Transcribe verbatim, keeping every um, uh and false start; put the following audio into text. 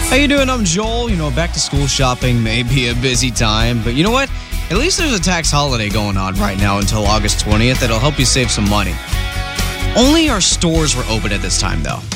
How you doing? I'm Joel. You know, back to school shopping may be a busy time, but you know what? At least there's a tax holiday going on right now until August twentieth that'll help you save some money. Only our stores were open at this time, though.